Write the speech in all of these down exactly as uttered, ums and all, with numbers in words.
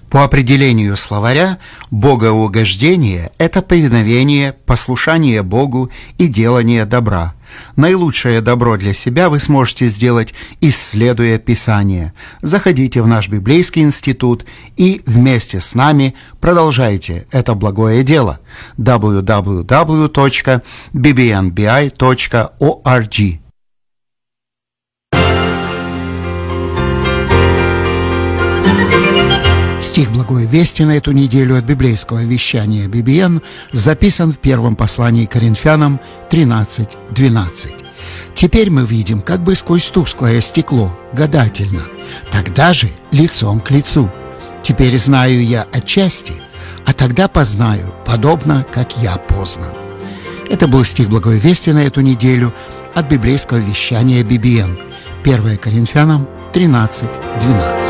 По определению словаря, богоугождение – это повиновение, послушание Богу и делание добра. Наилучшее добро для себя вы сможете сделать, исследуя Писание. Заходите в наш библейский институт и вместе с нами продолжайте это благое дело. дабл ю дабл ю дабл ю точка би би эн би ай точка орг. Стих «Благой вести» на эту неделю от библейского вещания би би эн записан в первом послании к Коринфянам тринадцать двенадцать. «Теперь мы видим как бы сквозь тусклое стекло, гадательно, тогда же лицом к лицу. Теперь знаю я отчасти, а тогда познаю, подобно, как я познан». Это был стих «Благой вести» на эту неделю от библейского вещания би би эн. первое Коринфянам тринадцать двенадцать.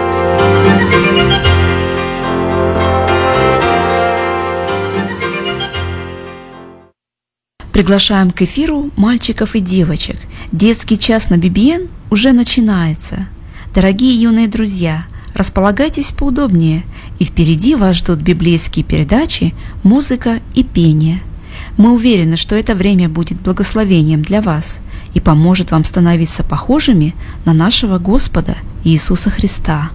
Приглашаем к эфиру мальчиков и девочек. Детский час на би би эн уже начинается. Дорогие юные друзья, располагайтесь поудобнее, и впереди вас ждут библейские передачи, музыка и пение. Мы уверены, что это время будет благословением для вас и поможет вам становиться похожими на нашего Господа Иисуса Христа.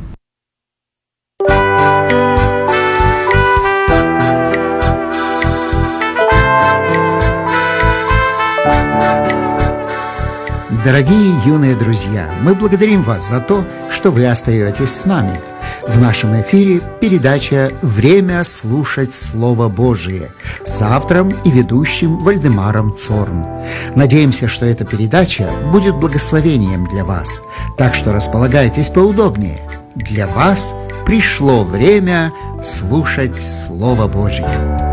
Дорогие юные друзья, мы благодарим вас за то, что вы остаетесь с нами. В нашем эфире передача «Время слушать Слово Божие» с автором и ведущим Вальдемаром Цорн. Надеемся, что эта передача будет благословением для вас, так что располагайтесь поудобнее. Для вас пришло время слушать Слово Божие.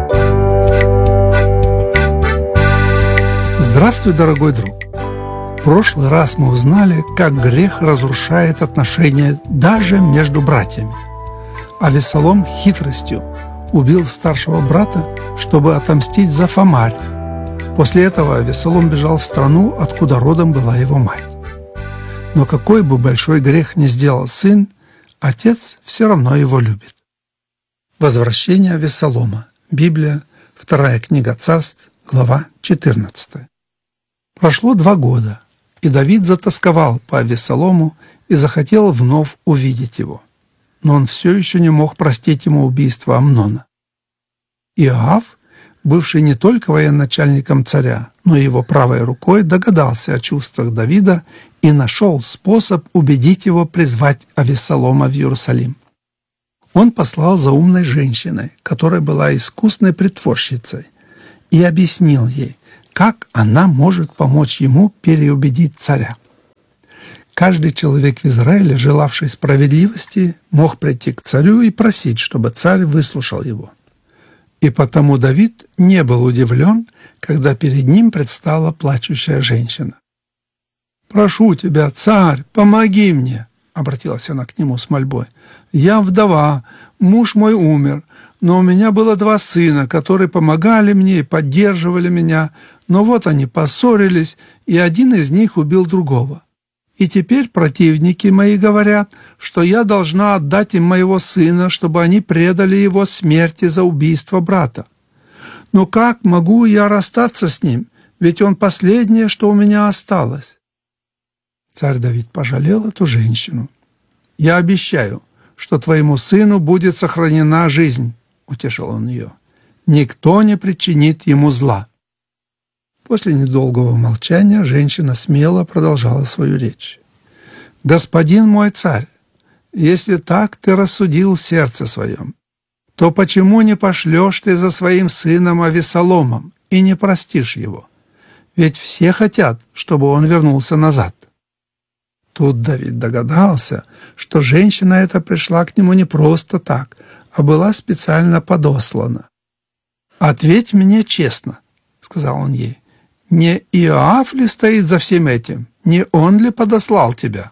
Здравствуй, дорогой друг! В прошлый раз мы узнали, как грех разрушает отношения даже между братьями. Авессалом хитростью убил старшего брата, чтобы отомстить за Фомарь. После этого Авессалом бежал в страну, откуда родом была его мать. Но какой бы большой грех ни сделал сын, отец все равно его любит. Возвращение Авессалома. Библия, вторая книга Царств, глава четырнадцатая. Прошло два года, и Давид затосковал по Авессалому и захотел вновь увидеть его. Но он все еще не мог простить ему убийство Амнона. Иоав, бывший не только военачальником царя, но и его правой рукой, догадался о чувствах Давида и нашел способ убедить его призвать Авессалома в Иерусалим. Он послал за умной женщиной, которая была искусной притворщицей, и объяснил ей, как она может помочь ему переубедить царя. Каждый человек в Израиле, желавший справедливости, мог прийти к царю и просить, чтобы царь выслушал его. И потому Давид не был удивлен, когда перед ним предстала плачущая женщина. «Прошу тебя, царь, помоги мне!» — обратилась она к нему с мольбой. «Я вдова, муж мой умер, но у меня было два сына, которые помогали мне и поддерживали меня, но вот они поссорились, и один из них убил другого. И теперь противники мои говорят, что я должна отдать им моего сына, чтобы они предали его смерти за убийство брата. Но как могу я расстаться с ним, ведь он последнее, что у меня осталось?» Царь Давид пожалел эту женщину. «Я обещаю, что твоему сыну будет сохранена жизнь», — утешил он ее. «Никто не причинит ему зла». После недолгого молчания женщина смело продолжала свою речь. «Господин мой царь, если так ты рассудил в сердце своем, то почему не пошлешь ты за своим сыном Авессаломом и не простишь его? Ведь все хотят, чтобы он вернулся назад». Тут Давид догадался, что женщина эта пришла к нему не просто так, а была специально подослана. «Ответь мне честно», — сказал он ей, — «не Иоав ли стоит за всем этим? Не он ли подослал тебя?»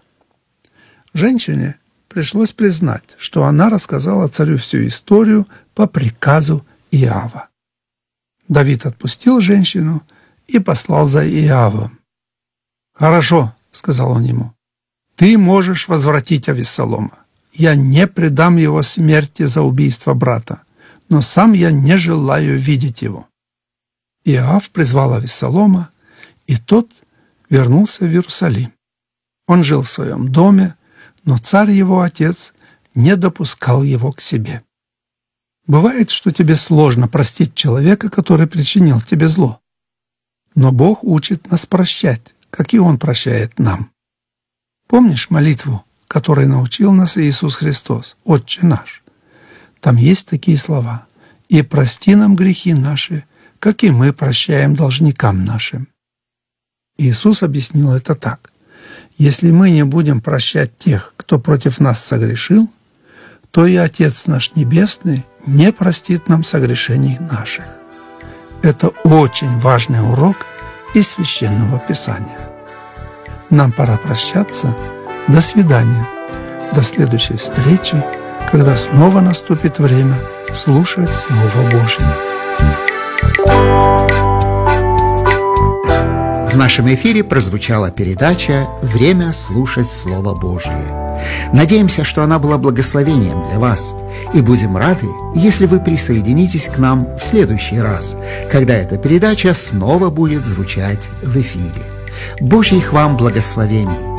Женщине пришлось признать, что она рассказала царю всю историю по приказу Иоава. Давид отпустил женщину и послал за Иоавом. «Хорошо», — сказал он ему, — «ты можешь возвратить Авессалома. я не предам его смерти за убийство брата, но сам я не желаю видеть его». Иоав призвал Авессалома, и тот вернулся в Иерусалим. Он жил в своем доме, но царь его отец не допускал его к себе. Бывает, что тебе сложно простить человека, который причинил тебе зло. Но Бог учит нас прощать, как и Он прощает нам. Помнишь молитву, которой научил нас Иисус Христос, «Отче наш»? Там есть такие слова: «И прости нам грехи наши, как и мы прощаем должникам нашим». Иисус объяснил это так: если мы не будем прощать тех, кто против нас согрешил, то и Отец наш Небесный не простит нам согрешений наших. Это очень важный урок из Священного Писания. Нам пора прощаться. До свидания. До следующей встречи, когда снова наступит время слушать Слово Божье. В нашем эфире прозвучала передача «Время слушать Слово Божье». Надеемся, что она была благословением для вас, и будем рады, если вы присоединитесь к нам в следующий раз, когда эта передача снова будет звучать в эфире. Божьих вам благословений!